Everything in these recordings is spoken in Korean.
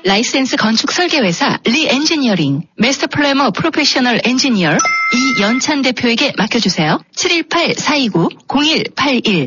라이센스 건축 설계회사 리엔지니어링 마스터 플래머 프로페셔널 엔지니어 이연찬 대표에게 맡겨주세요. 718-429-0181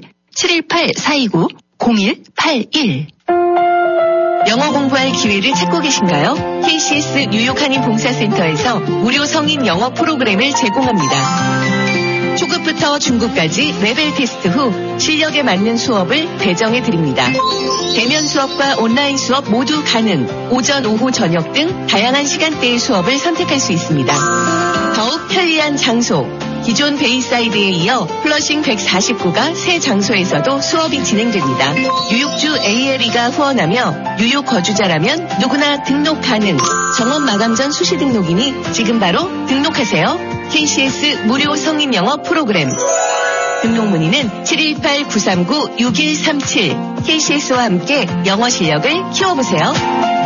718-429-0181 영어 공부할 기회를 찾고 계신가요? KCS 뉴욕 한인 봉사센터에서 무료 성인 영어 프로그램을 제공합니다. 초급부터 중급까지 레벨 테스트 후 실력에 맞는 수업을 배정해 드립니다. 대면 수업과 온라인 수업 모두 가능. 오전, 오후, 저녁 등 다양한 시간대의 수업을 선택할 수 있습니다. 더욱 편리한 장소. 기존 베이사이드에 이어 플러싱 149가 새 장소에서도 수업이 진행됩니다. 뉴욕주 ALE가 후원하며 뉴욕 거주자라면 누구나 등록 가능. 정원 마감 전 수시 등록이니 지금 바로 등록하세요. KCS 무료 성인 영어 프로그램. 등록 문의는 718-939-6137. KCS와 함께 영어 실력을 키워보세요.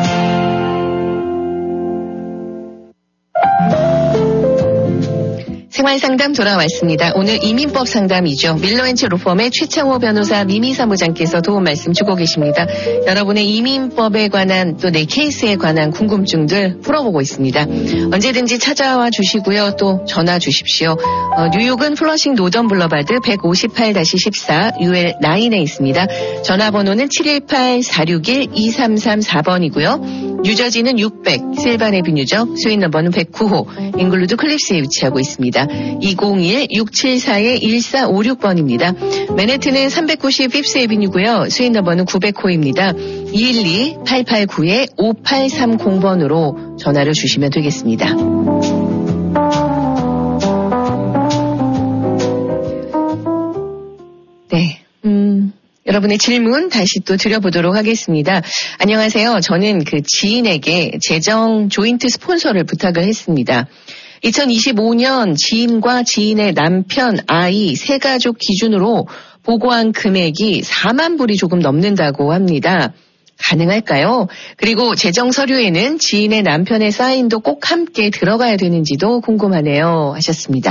생활상담 돌아왔습니다. 오늘 이민법 상담이죠. 밀러앤치 로펌의 최창호 변호사 미미 사무장께서 도움 말씀 주고 계십니다. 여러분의 이민법에 관한 또 내 케이스에 관한 궁금증들 풀어보고 있습니다. 언제든지 찾아와 주시고요. 또 전화 주십시오. 뉴욕은 플러싱 노던 블러바드 158-14 UL9에 있습니다. 전화번호는 718-461-2334번이고요. 뉴저지는 600 실반 에비뉴죠. 스윗 넘버는 109호 잉글루드 클립스에 위치하고 있습니다. 201-674-1456번입니다. 맨해튼은 390 핍스 에비뉴고요. 스윗 넘버는 900호입니다. 212-889-5830번으로 전화를 주시면 되겠습니다. 네. 여러분의 질문 다시 또 드려보도록 하겠습니다. 안녕하세요. 저는 그 지인에게 재정 조인트 스폰서를 부탁을 했습니다. 2025년 지인과 지인의 남편, 아이, 세 가족 기준으로 보고한 금액이 4만 불이 조금 넘는다고 합니다. 가능할까요? 그리고 재정 서류에는 지인의 남편의 사인도 꼭 함께 들어가야 되는지도 궁금하네요. 하셨습니다.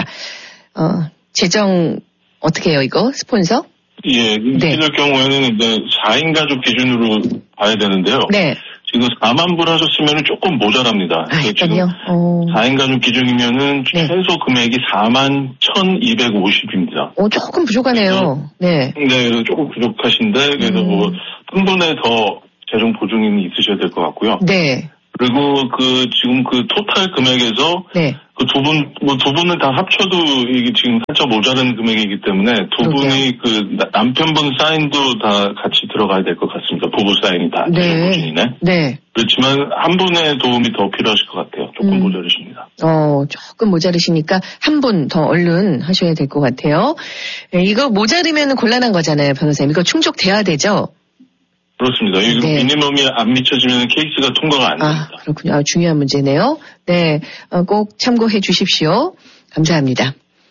재정 어떻게 해요, 이거? 스폰서? 예, 이럴 경우에는 이제 4인 가족 기준으로 봐야 되는데요. 네. 지금 4만 불 하셨으면 조금 모자랍니다. 지금 4인 가족 기준이면은 최소 금액이 4만 1,250입니다. 조금 부족하네요. 네. 네, 그래서 조금 부족하신데, 그래서 뭐, 한 분의 더 재정 보증인이 있으셔야 될 것 같고요. 네. 그리고 지금 토탈 금액에서 네. 두 분을 다 합쳐도 이게 지금 살짝 모자른 금액이기 때문에 두 분이 남편분 사인도 다 같이 들어가야 될 것 같습니다. 부부 사인이 다. 네. 네. 그렇지만 한 분의 도움이 더 필요하실 것 같아요. 조금 모자르십니다. 조금 모자르시니까 한 분 더 얼른 하셔야 될 것 같아요. 네, 이거 모자르면 곤란한 거잖아요, 변호사님. 이거 충족돼야 되죠? 그렇습니다. 이거 미니멈이 안 미쳐지면 케이스가 통과가 안 됩니다. 그렇군요. 중요한 문제네요. 네, 꼭 참고해 주십시오. 감사합니다.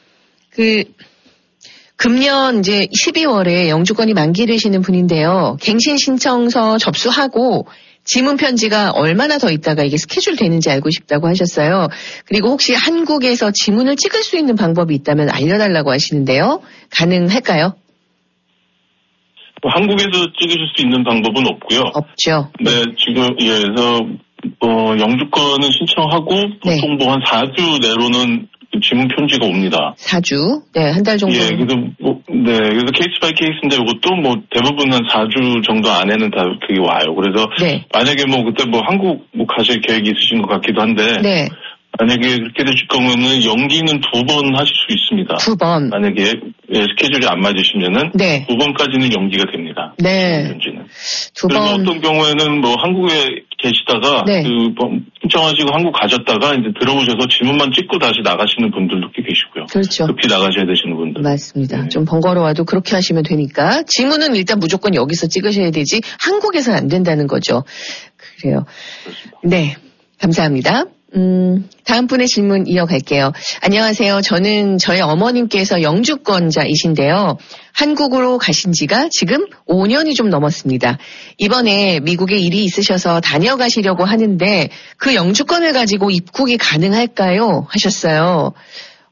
금년 이제 12월에 영주권이 만기되시는 분인데요. 갱신 신청서 접수하고 지문 편지가 얼마나 더 있다가 이게 스케줄 되는지 알고 싶다고 하셨어요. 그리고 혹시 한국에서 지문을 찍을 수 있는 방법이 있다면 알려달라고 하시는데요. 가능할까요? 한국에서 찍으실 수 있는 방법은 없고요. 없죠. 네, 지금 그래서 영주권을 신청하고 보통 한 4주 내로는 지문 편지가 옵니다. 4주? 네, 한 달 정도. 예, 그래서 케이스 바이 케이스인데 이것도 대부분 한 4주 정도 안에는 다 그게 와요. 그래서 만약에 그때 한국 가실 계획이 있으신 것 같기도 한데. 네. 만약에 그렇게 되실 경우에는 연기는 2번 하실 수 있습니다. 2번. 만약에 스케줄이 안 맞으시면은 2번까지는 연기가 됩니다. 네. 2번. 그리고 어떤 경우에는 한국에 계시다가 신청하시고 한국 가셨다가 이제 들어오셔서 지문만 찍고 다시 나가시는 분들도 꽤 계시고요. 그렇죠. 급히 나가셔야 되시는 분들. 맞습니다. 네. 좀 번거로워도 그렇게 하시면 되니까 지문은 일단 무조건 여기서 찍으셔야 되지 한국에서는 안 된다는 거죠. 그래요. 그렇습니다. 네. 감사합니다. 다음 분의 질문 이어갈게요. 안녕하세요. 저는 저희 어머님께서 영주권자이신데요. 한국으로 가신 지가 지금 5년이 좀 넘었습니다. 이번에 미국에 일이 있으셔서 다녀가시려고 하는데 그 영주권을 가지고 입국이 가능할까요? 하셨어요.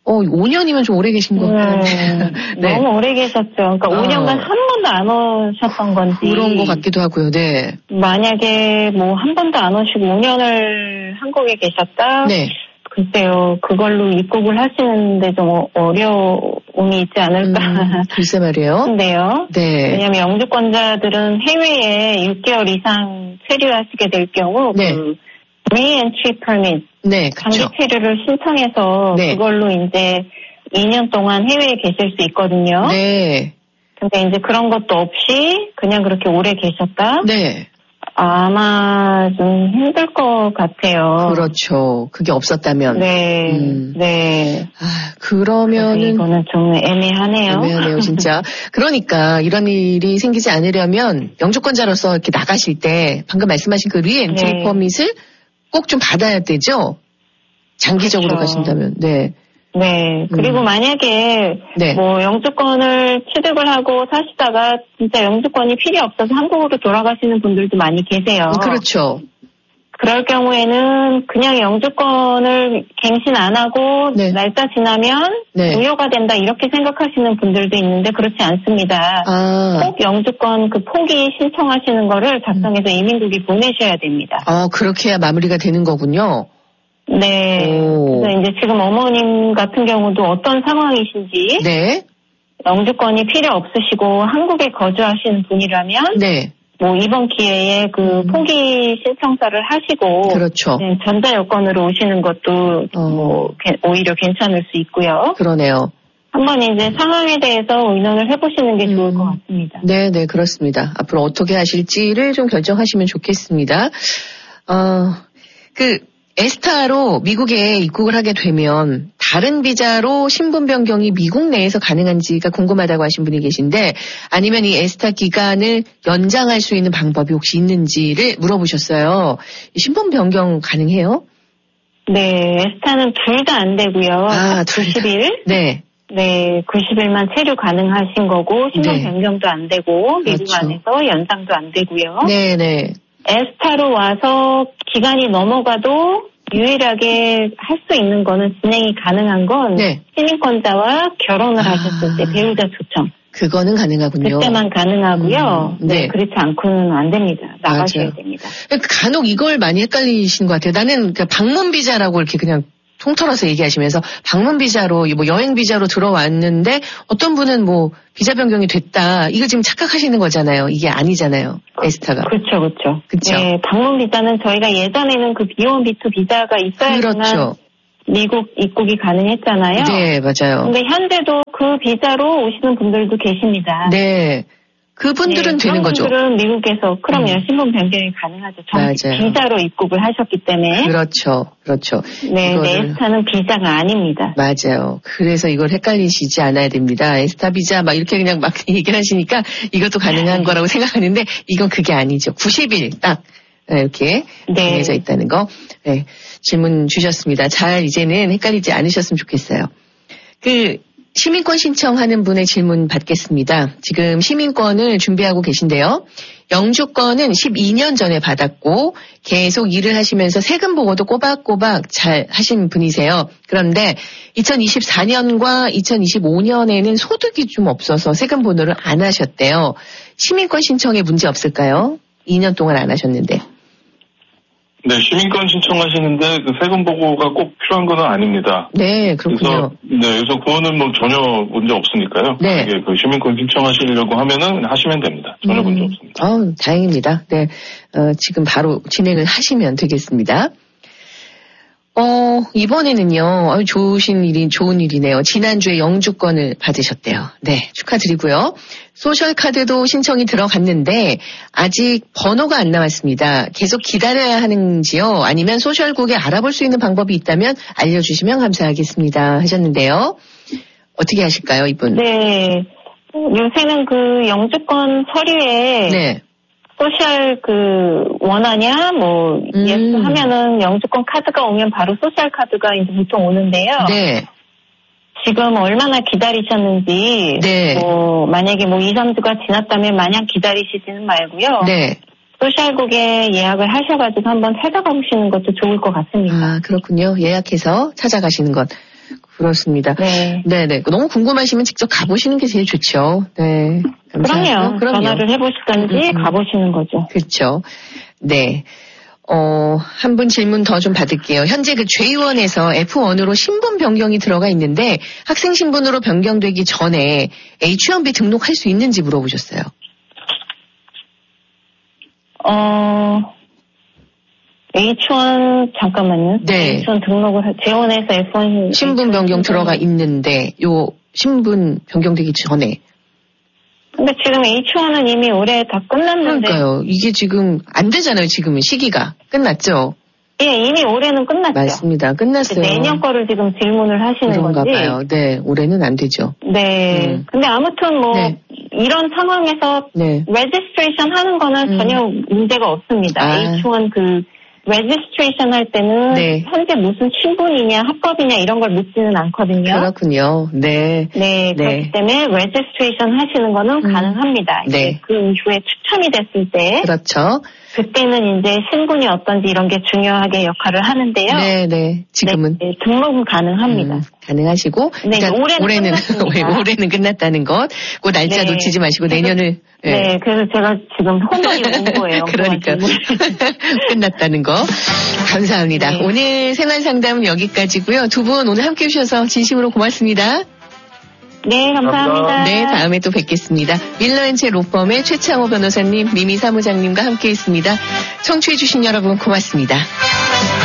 5년이면 좀 오래 계신 것 같아요. 네. 너무 오래 계셨죠. 그러니까 5년간 한 번도 안 오셨던 건지. 그런 것 같기도 하고요. 네. 만약에 뭐 한 번도 안 오시고 5년을 한국에 계셨다. 네. 글쎄요. 그걸로 입국을 하시는데 좀 어려움이 있지 않을까. 글쎄 말이에요. 싶은데요. 네. 왜냐하면 영주권자들은 해외에 6개월 이상 체류하시게 될 경우 네. 그 re-entry permit, 네, 장기 체류를 신청해서 네. 그걸로 이제 2년 동안 해외에 계실 수 있거든요. 네. 근데 이제 그런 것도 없이 그냥 그렇게 오래 계셨다. 네. 아마 좀 힘들 것 같아요. 그렇죠. 그게 없었다면. 네. 네. 그러면은. 이거는 좀 애매하네요. 애매하네요, 진짜. 그러니까 이런 일이 생기지 않으려면 영주권자로서 이렇게 나가실 때 방금 말씀하신 그 리엔트리 퍼밋을 꼭 좀 받아야 되죠? 장기적으로 그렇죠. 가신다면. 네. 네. 그리고 만약에 네. 뭐 영주권을 취득을 하고 사시다가 진짜 영주권이 필요 없어서 한국으로 돌아가시는 분들도 많이 계세요. 그렇죠. 그럴 경우에는 그냥 영주권을 갱신 안 하고 네. 날짜 지나면 네. 무효가 된다 이렇게 생각하시는 분들도 있는데 그렇지 않습니다. 꼭 영주권 그 포기 신청하시는 거를 작성해서 이민국에 보내셔야 됩니다. 그렇게 해야 마무리가 되는 거군요. 네. 그래서 이제 지금 어머님 같은 경우도 어떤 상황이신지. 네. 영주권이 필요 없으시고 한국에 거주하시는 분이라면. 네. 뭐 이번 기회에 그 포기 신청서를 하시고. 그렇죠. 네, 전자 여권으로 오시는 것도 뭐 오히려 괜찮을 수 있고요. 그러네요. 한번 이제 상황에 대해서 의논을 해보시는 게 좋을 것 같습니다. 네, 네, 그렇습니다. 앞으로 어떻게 하실지를 좀 결정하시면 좋겠습니다. 에스타로 미국에 입국을 하게 되면 다른 비자로 신분 변경이 미국 내에서 가능한지가 궁금하다고 하신 분이 계신데 아니면 이 에스타 기간을 연장할 수 있는 방법이 혹시 있는지를 물어보셨어요. 신분 변경 가능해요? 네, 에스타는 둘 다 안 되고요. 90일? 네. 네, 90일만 체류 가능하신 거고 신분 변경도 안 되고 미국 그렇죠. 안에서 연장도 안 되고요. 네, 네. 에스타로 와서 기간이 넘어가도 유일하게 할 수 있는 거는 진행이 가능한 건 시민권자와 결혼을 하셨을 때 배우자 초청. 그거는 가능하군요. 그때만 가능하고요. 네, 그렇지 않고는 안 됩니다. 나가셔야 됩니다. 간혹 이걸 많이 헷갈리신 것 같아요. 나는 방문 비자라고 이렇게 그냥 통틀어서 얘기하시면서 방문 비자로 뭐 여행 비자로 들어왔는데 어떤 분은 뭐 비자 변경이 됐다. 이거 지금 착각하시는 거잖아요. 이게 아니잖아요. 에스타가. 그렇죠, 그렇죠. 그렇죠. 네, 방문 비자는 저희가 예전에는 그 B1, B2 비자가 있어야지만 그렇죠. 미국 입국이 가능했잖아요. 네, 맞아요. 근데 현재도 그 비자로 오시는 분들도 계십니다. 네. 그분들은 되는 거죠. 그분들은 미국에서 그럼요. 신분 변경이 가능하죠. 정식 비자로 입국을 하셨기 때문에. 그렇죠. 그렇죠. 네, 에스타는 비자가 아닙니다. 맞아요. 그래서 이걸 헷갈리시지 않아야 됩니다. 에스타 비자 막 이렇게 그냥 막 얘기를 하시니까 이것도 가능한 거라고 생각하는데 이건 그게 아니죠. 90일 딱 이렇게 정해져 있다는 거. 네, 질문 주셨습니다. 잘 이제는 헷갈리지 않으셨으면 좋겠어요. 시민권 신청하는 분의 질문 받겠습니다. 지금 시민권을 준비하고 계신데요. 영주권은 12년 전에 받았고 계속 일을 하시면서 세금 보고도 꼬박꼬박 잘 하신 분이세요. 그런데 2024년과 2025년에는 소득이 좀 없어서 세금 보고를 안 하셨대요. 시민권 신청에 문제 없을까요? 2년 동안 안 하셨는데. 네, 시민권 신청하시는데 그 세금 보고가 꼭 필요한 건 아닙니다. 네, 그렇군요. 그래서 그거는 뭐 전혀 문제 없으니까요. 네. 그 시민권 신청하시려고 하면은 하시면 됩니다. 전혀 문제 없습니다. 다행입니다. 네, 지금 바로 진행을 하시면 되겠습니다. 이번에는요, 좋은 일이네요. 지난주에 영주권을 받으셨대요. 네, 축하드리고요. 소셜카드도 신청이 들어갔는데, 아직 번호가 안 나왔습니다. 계속 기다려야 하는지요? 아니면 소셜국에 알아볼 수 있는 방법이 있다면 알려주시면 감사하겠습니다. 하셨는데요. 어떻게 하실까요, 이분? 네. 요새는 그 영주권 서류에, 소셜 원하냐 예스 하면은 영주권 카드가 오면 바로 소셜 카드가 이제 보통 오는데요. 네. 지금 얼마나 기다리셨는지 만약에 2, 3주가 지났다면 마냥 기다리시지는 말고요. 네. 소셜국에 예약을 하셔가지고 한번 찾아가 보시는 것도 좋을 것 같습니다. 그렇군요. 예약해서 찾아가시는 것. 그렇습니다. 네. 네네. 너무 궁금하시면 직접 가보시는 게 제일 좋죠. 네. 그럼요. 전화를 해보시든지 가보시는 거죠. 그렇죠. 네. 한 분 질문 더 좀 받을게요. 현재 그 J1에서 F1으로 신분 변경이 들어가 있는데 학생 신분으로 변경되기 전에 H1B 등록할 수 있는지 물어보셨어요. H1 잠깐만요. 네. H1 등록을 J1에서 F1 신분 변경 들어가 있는데 요 신분 변경되기 전에. 근데 지금 H1은 이미 올해 다 끝났는데. 그러니까요. 이게 지금 안 되잖아요. 지금은 시기가 끝났죠. 예, 이미 올해는 끝났죠. 맞습니다. 끝났어요. 내년 거를 지금 질문을 하시는 그런가 건지. 봐요. 네, 올해는 안 되죠. 네. 근데 아무튼 뭐 네. 이런 상황에서 네. 레지스트레이션 하는 거는 전혀 문제가 없습니다. H1 그 레지스트레이션 할 때는 네. 현재 무슨 신분이냐 합법이냐 이런 걸 묻지는 않거든요. 그렇군요. 네. 네. 그렇기 때문에 레지스트레이션 하시는 거는 가능합니다. 네. 그 이후에 추첨이 됐을 때. 그렇죠. 그때는 이제 신분이 어떤지 이런 게 중요하게 역할을 하는데요. 네. 지금은. 네, 등록은 가능합니다. 가능하시고. 네, 올해는 끝났다는 것. 그 날짜 놓치지 마시고 내년을. 네, 그래서 제가 지금 혼돈이 온 거예요. 그러니까. 끝났다는 거. 감사합니다. 네. 오늘 생활 상담은 여기까지고요. 두 분 오늘 함께 해주셔서 진심으로 고맙습니다. 네, 감사합니다. 네, 다음에 또 뵙겠습니다. 밀러앤체 로펌의 최창호 변호사님, 미미 사무장님과 함께 했습니다. 청취해주신 여러분 고맙습니다.